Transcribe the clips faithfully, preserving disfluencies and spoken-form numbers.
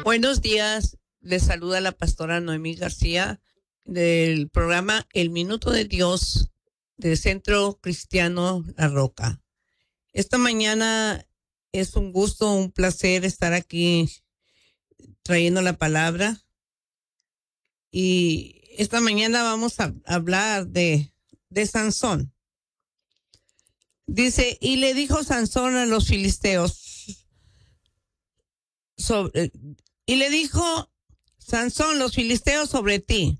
Buenos días, les saluda la pastora Noemí García del programa El Minuto de Dios del Centro Cristiano La Roca. Esta mañana es un gusto, un placer estar aquí trayendo la palabra, y esta mañana vamos a hablar de, de Sansón. Dice, y le dijo Sansón a los filisteos, sobre, y le dijo Sansón, los filisteos sobre ti.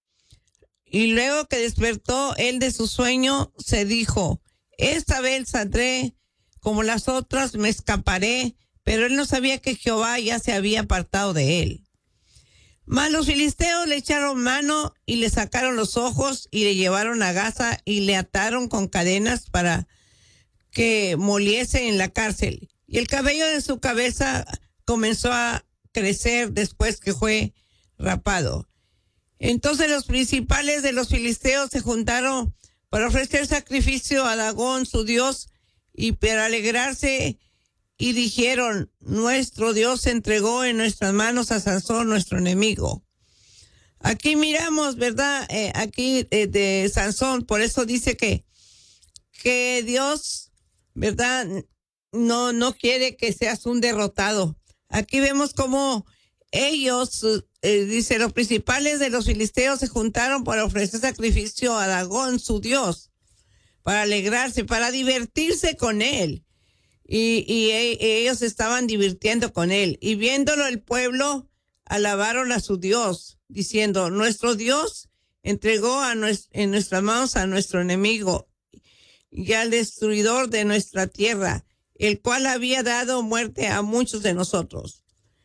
Y luego que despertó él de su sueño, se dijo, esta vez saldré como las otras, me escaparé. Pero él no sabía que Jehová ya se había apartado de él. Mas los filisteos le echaron mano y le sacaron los ojos y le llevaron a Gaza y le ataron con cadenas para que moliese en la cárcel. Y el cabello de su cabeza comenzó a crecer después que fue rapado. Entonces los principales de los filisteos se juntaron para ofrecer sacrificio a Dagón, su dios, y para alegrarse, y dijeron, nuestro Dios entregó en nuestras manos a Sansón, nuestro enemigo. Aquí miramos, ¿verdad? Eh, aquí eh, de Sansón, por eso dice que, que Dios, ¿verdad? No, no quiere que seas un derrotado. Aquí vemos cómo ellos, eh, dice, los principales de los filisteos se juntaron para ofrecer sacrificio a Dagón, su Dios, para alegrarse, para divertirse con él. Y, y ellos estaban divirtiendo con él. Y viéndolo el pueblo, alabaron a su Dios, diciendo, nuestro Dios entregó a nues- en nuestras manos a nuestro enemigo y al destruidor de nuestra tierra, el cual había dado muerte a muchos de nosotros.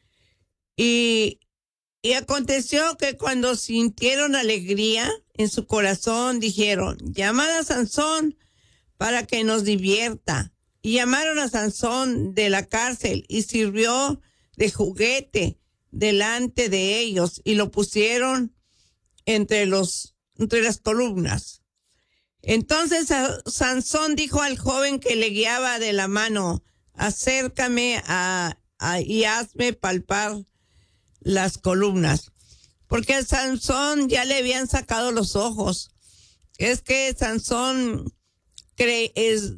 Y, y aconteció que cuando sintieron alegría en su corazón, dijeron, llamad a Sansón para que nos divierta. Y llamaron a Sansón de la cárcel y sirvió de juguete delante de ellos y lo pusieron entre los, entre las columnas. Entonces Sansón dijo al joven que le guiaba de la mano, acércame a, a, y hazme palpar las columnas. Porque a Sansón ya le habían sacado los ojos. Es que Sansón cree, es,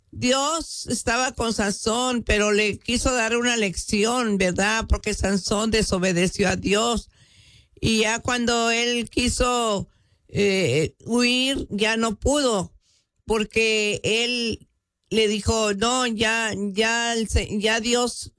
Dios estaba con Sansón, pero le quiso dar una lección, ¿verdad? Porque Sansón desobedeció a Dios. Y ya cuando él quiso eh, huir, ya no pudo, porque él le dijo, no, ya, ya, ya Dios,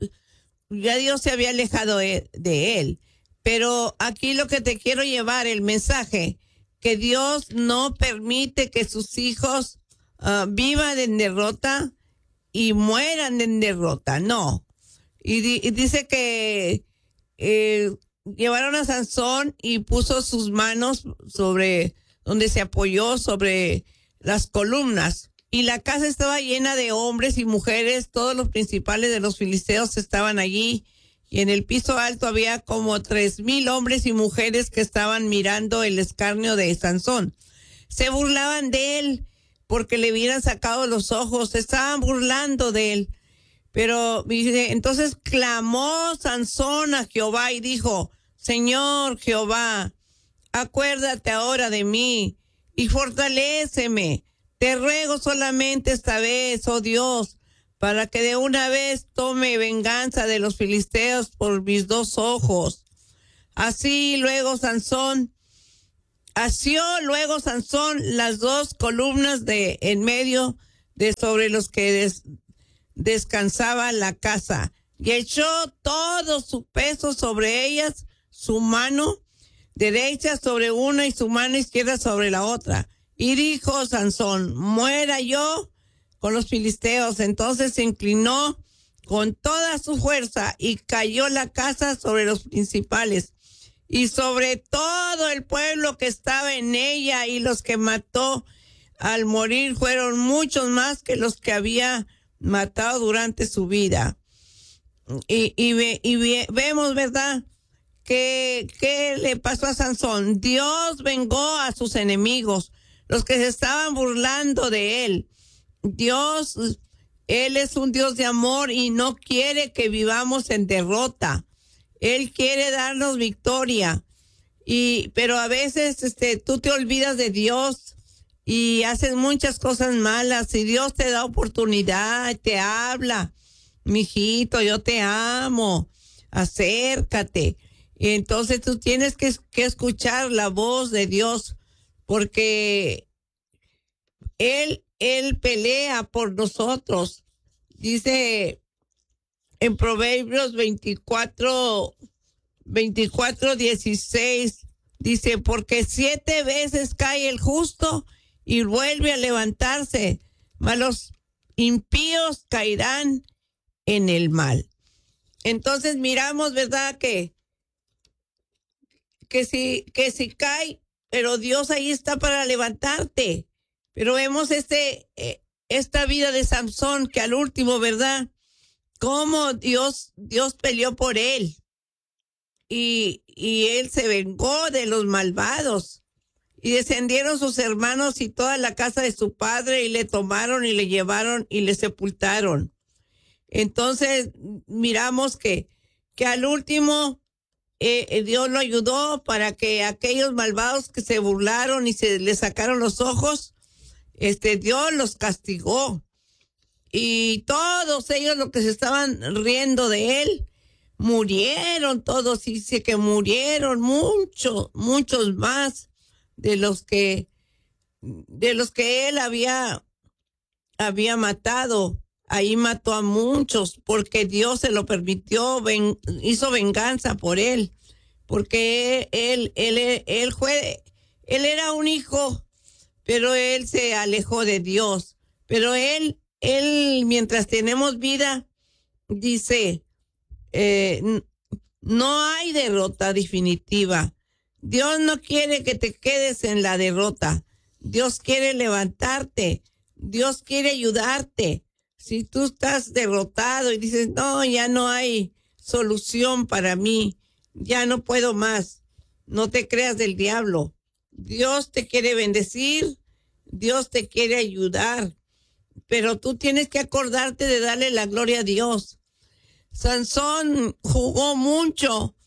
ya Dios se había alejado de, de él. Pero aquí lo que te quiero llevar, el mensaje, que Dios no permite que sus hijos Uh, vivan en derrota y mueran en derrota, no. Y, di- y dice que eh, llevaron a Sansón y puso sus manos sobre donde se apoyó sobre las columnas, y la casa estaba llena de hombres y mujeres. Todos los principales de los filisteos estaban allí, y en el piso alto había como tres mil hombres y mujeres que estaban mirando el escarnio de Sansón. Se burlaban de él porque le hubieran sacado los ojos, se estaban burlando de él. Pero dice, entonces clamó Sansón a Jehová y dijo, Señor Jehová, acuérdate ahora de mí y fortaléceme. Te ruego solamente esta vez, oh Dios, para que de una vez tome venganza de los filisteos por mis dos ojos. Así luego Sansón Asió luego Sansón las dos columnas de en medio de sobre los que des, descansaba la casa, y echó todo su peso sobre ellas, su mano derecha sobre una y su mano izquierda sobre la otra. Y dijo Sansón, muera yo con los filisteos. Entonces se inclinó con toda su fuerza y cayó la casa sobre los principales y sobre todo el pueblo que estaba en ella, y los que mató al morir fueron muchos más que los que había matado durante su vida. Y, y, ve, y ve, vemos, ¿verdad?, que, que le pasó a Sansón. Dios vengó a sus enemigos, los que se estaban burlando de él. Dios, Él es un Dios de amor y no quiere que vivamos en derrota. Él quiere darnos victoria. Y, pero a veces, este, tú te olvidas de Dios y haces muchas cosas malas. Y Dios te da oportunidad, te habla. Mijito, yo te amo. Acércate. Y entonces tú tienes que, que escuchar la voz de Dios, porque Él, Él pelea por nosotros. Dice en Proverbios veinticuatro, veinticuatro, dieciséis, dice, porque siete veces cae el justo y vuelve a levantarse, mas los impíos caerán en el mal. Entonces miramos, ¿verdad? Que, que si, que si cae, pero Dios ahí está para levantarte. Pero vemos este, eh, esta vida de Samson, que al último, ¿verdad? Cómo Dios, Dios peleó por él. Y, y él se vengó de los malvados. Y descendieron sus hermanos y toda la casa de su padre y le tomaron y le llevaron y le sepultaron. Entonces miramos que, que al último eh, Dios lo ayudó para que aquellos malvados que se burlaron y se le sacaron los ojos, este Dios los castigó. Y todos ellos, los que se estaban riendo de él, murieron todos. Y dice que murieron muchos, muchos más de los que, de los que él había, había matado. Ahí mató a muchos porque Dios se lo permitió, ven, hizo venganza por él, porque él, él, él, él fue, él era un hijo, pero él se alejó de Dios. Pero él, él, mientras tenemos vida, dice, eh, no hay derrota definitiva. Dios no quiere que te quedes en la derrota. Dios quiere levantarte. Dios quiere ayudarte. Si tú estás derrotado y dices, no, ya no hay solución para mí, ya no puedo más, no te creas del diablo. Dios te quiere bendecir, Dios te quiere ayudar, pero tú tienes que acordarte de darle la gloria a Dios. Sansón jugó mucho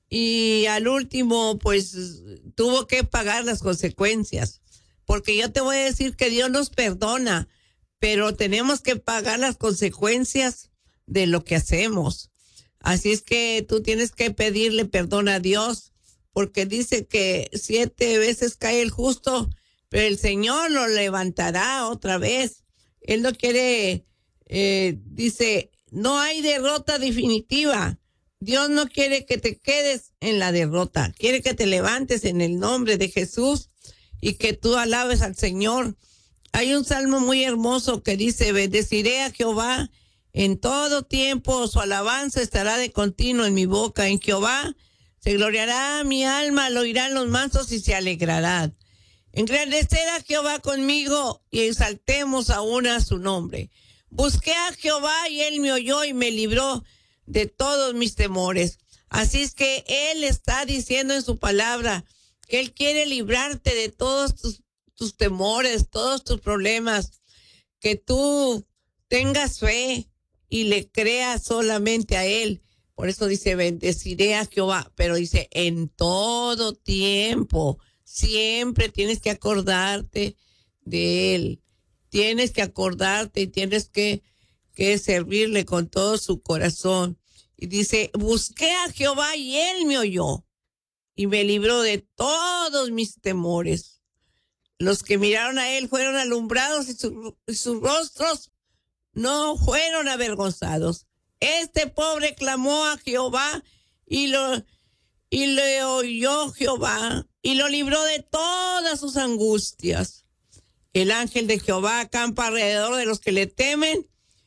y al último, pues, tuvo que pagar las consecuencias, porque yo te voy a decir que Dios nos perdona, pero tenemos que pagar las consecuencias de lo que hacemos. Así es que tú tienes que pedirle perdón a Dios, porque dice que siete veces cae el justo, pero el Señor lo levantará otra vez. Él no quiere, eh, dice, no hay derrota definitiva. Dios no quiere que te quedes en la derrota, quiere que te levantes en el nombre de Jesús y que tú alabes al Señor. Hay un salmo muy hermoso que dice, bendeciré a Jehová en todo tiempo, su alabanza estará de continuo en mi boca. En Jehová se gloriará mi alma, lo oirán los mansos y se alegrarán. Engrandecer a Jehová conmigo y exaltemos aún a su nombre. Busqué a Jehová y él me oyó y me libró de todos mis temores. Así es que él está diciendo en su palabra que él quiere librarte de todos tus tus temores, todos tus problemas, que tú tengas fe y le creas solamente a él. Por eso dice, bendeciré a Jehová, pero dice, en todo tiempo, siempre tienes que acordarte de él, tienes que acordarte y tienes que, que servirle con todo su corazón. Y dice, busqué a Jehová y él me oyó y me libró de todos mis temores. Los que miraron a él fueron alumbrados y, su, y sus rostros no fueron avergonzados. Este pobre clamó a Jehová y lo y le oyó Jehová y lo libró de todas sus angustias. El ángel de Jehová acampa alrededor de los que le temen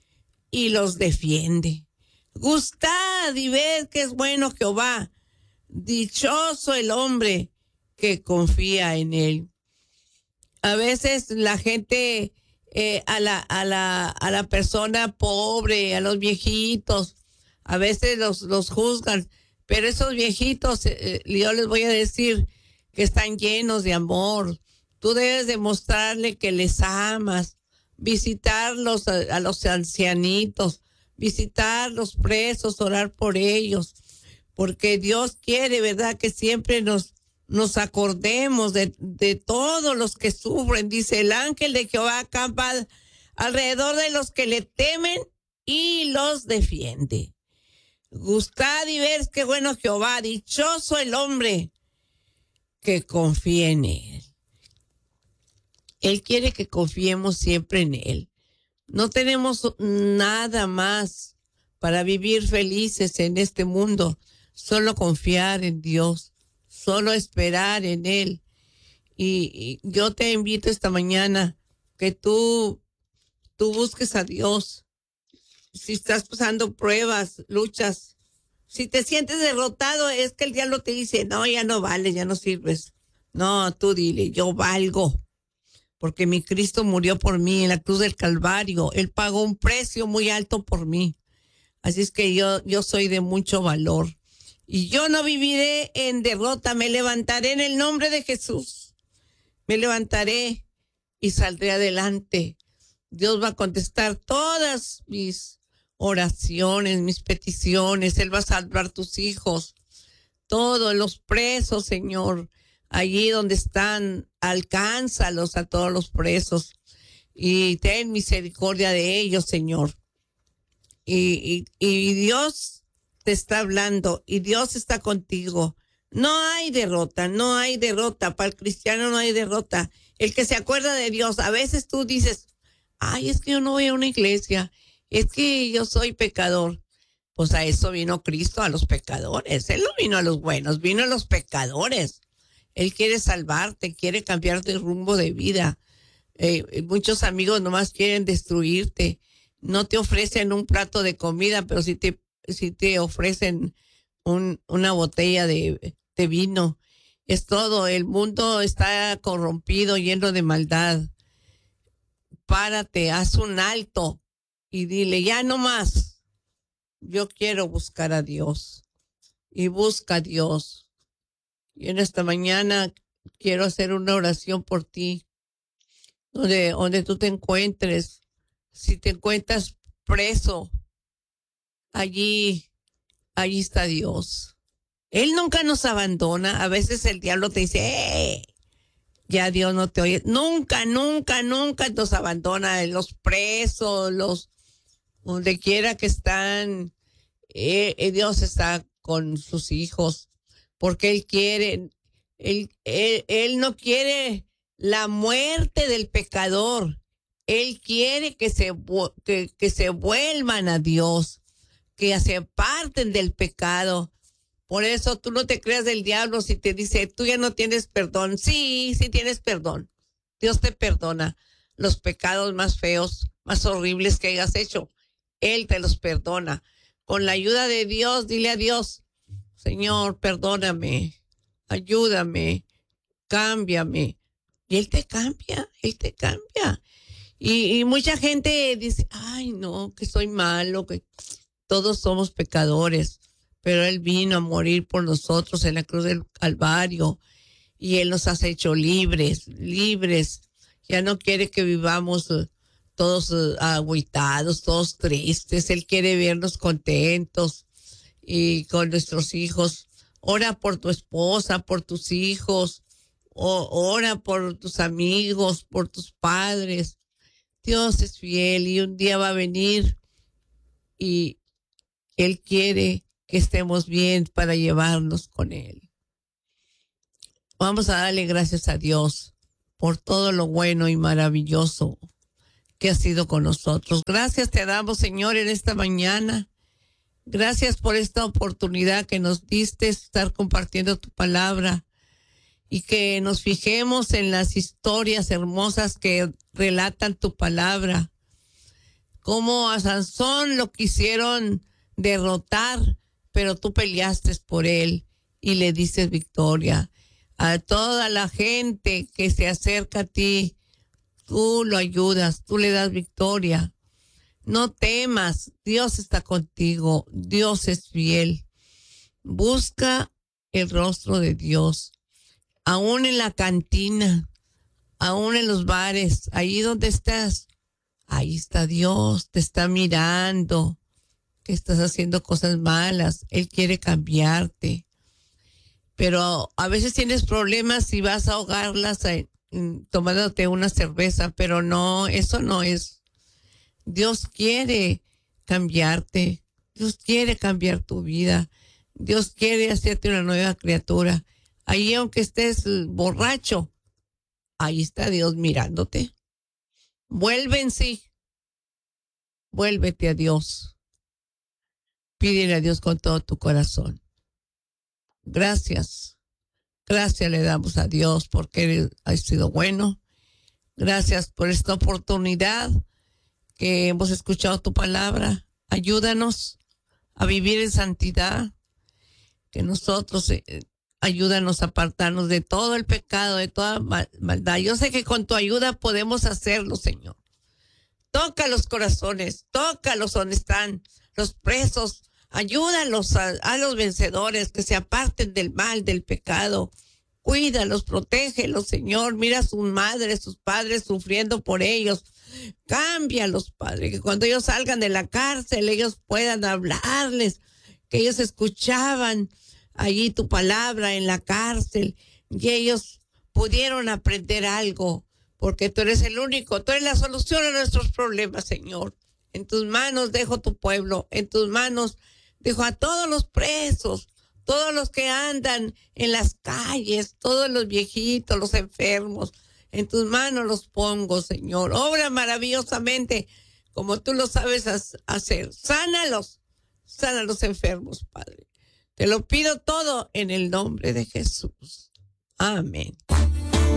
y los defiende. Gustad y ved que es bueno Jehová. Dichoso el hombre que confía en él. A veces la gente, eh, a la, a la, a la persona pobre, a los viejitos, a veces los, los juzgan, pero esos viejitos, eh, yo les voy a decir que están llenos de amor. Tú debes demostrarle que les amas, visitarlos a, a los ancianitos, visitar los presos, orar por ellos, porque Dios quiere, ¿verdad?, que siempre nos, nos acordemos de, de todos los que sufren. Dice, el ángel de Jehová acampa alrededor de los que le temen y los defiende. Gustad y ver qué bueno Jehová, dichoso el hombre que confía en él. Él quiere que confiemos siempre en él. No tenemos nada más para vivir felices en este mundo, solo confiar en Dios, solo esperar en él. Y, y yo te invito esta mañana que tú, tú busques a Dios. Si estás pasando pruebas, luchas, si te sientes derrotado, es que el diablo te dice, no, ya no vales, ya no sirves. No, tú dile, yo valgo, porque mi Cristo murió por mí en la cruz del Calvario. Él pagó un precio muy alto por mí. Así es que yo, yo soy de mucho valor. Y yo no viviré en derrota, me levantaré en el nombre de Jesús. Me levantaré y saldré adelante. Dios va a contestar todas mis oraciones, mis peticiones. Él va a salvar tus hijos. Todos los presos, Señor, allí donde están, alcánzalos a todos los presos. Y ten misericordia de ellos, Señor. Y, y, y Dios te está hablando y Dios está contigo. No hay derrota, no hay derrota. Para el cristiano no hay derrota. El que se acuerda de Dios, a veces tú dices, ay, es que yo no voy a una iglesia, es que yo soy pecador. Pues a eso vino Cristo, a los pecadores. Él no vino a los buenos, vino a los pecadores. Él quiere salvarte, quiere cambiarte el rumbo de vida. Eh, muchos amigos nomás quieren destruirte. No te ofrecen un plato de comida, pero sí te, sí te ofrecen un, una botella de, de vino. Es todo. El mundo está corrompido, lleno de maldad. Párate, haz un alto y dile, ya no más. Yo quiero buscar a Dios. Y busca a Dios. Y en esta mañana quiero hacer una oración por ti. Donde, donde tú te encuentres. Si te encuentras preso, allí, allí está Dios. Él nunca nos abandona. A veces el diablo te dice, ¡eh! Ya Dios no te oye. Nunca, nunca, nunca nos abandona. Los presos, los, donde quiera que están, eh, Dios está con sus hijos. Porque Él quiere, Él, Él, Él no quiere la muerte del pecador. Él quiere que se, que, que se vuelvan a Dios, que se aparten del pecado. Por eso tú no te creas del diablo si te dice, tú ya no tienes perdón. Sí, sí tienes perdón. Dios te perdona los pecados más feos, más horribles que hayas hecho. Él te los perdona. Con la ayuda de Dios, dile a Dios, Señor, perdóname, ayúdame, cámbiame. Y Él te cambia, Él te cambia. Y, y mucha gente dice, ay, no, que soy malo, que todos somos pecadores. Pero Él vino a morir por nosotros en la cruz del Calvario. Y Él nos ha hecho libres, libres. Ya no quiere que vivamos uh, todos uh, agüitados, todos tristes. Él quiere vernos contentos y con nuestros hijos. Ora por tu esposa, por tus hijos. O, ora por tus amigos, por tus padres. Dios es fiel y un día va a venir y Él quiere que estemos bien para llevarnos con Él. Vamos a darle gracias a Dios por todo lo bueno y maravilloso que ha sido con nosotros. Gracias te damos, Señor, en esta mañana. Gracias por esta oportunidad que nos diste estar compartiendo tu palabra. Y que nos fijemos en las historias hermosas que relatan tu palabra. Cómo a Sansón lo quisieron derrotar, pero tú peleaste por él y le dices victoria. A toda la gente que se acerca a ti, tú lo ayudas, tú le das victoria. No temas, Dios está contigo, Dios es fiel. Busca el rostro de Dios. Aún en la cantina, aún en los bares, ahí donde estás, ahí está Dios, te está mirando, que estás haciendo cosas malas. Él quiere cambiarte. Pero a veces tienes problemas y vas a ahogarlas en, en, tomándote una cerveza, pero no, eso no es. Dios quiere cambiarte. Dios quiere cambiar tu vida. Dios quiere hacerte una nueva criatura. Ahí, aunque estés borracho, ahí está Dios mirándote. Vuelve en sí. Vuélvete a Dios. Pídele a Dios con todo tu corazón. Gracias. Gracias le damos a Dios porque Él ha sido bueno. Gracias por esta oportunidad que hemos escuchado tu palabra. Ayúdanos a vivir en santidad. Que nosotros, eh, ayúdanos a apartarnos de todo el pecado, de toda mal- maldad. Yo sé que con tu ayuda podemos hacerlo, Señor. Toca los corazones, tócalos donde están los presos. Ayúdalos a, a los vencedores que se aparten del mal, del pecado. Cuídalos, protégelos, Señor. Mira a sus madres, sus padres sufriendo por ellos. Cámbialos, Padre, que cuando ellos salgan de la cárcel, ellos puedan hablarles, que ellos escuchaban allí tu palabra en la cárcel y ellos pudieron aprender algo, porque tú eres el único, tú eres la solución a nuestros problemas, Señor. En tus manos dejo tu pueblo, en tus manos dejo a todos los presos, todos los que andan en las calles, todos los viejitos, los enfermos. En tus manos los pongo, Señor. Obra maravillosamente como tú lo sabes hacer. Sánalos, sana a los enfermos, Padre. Te lo pido todo en el nombre de Jesús. Amén.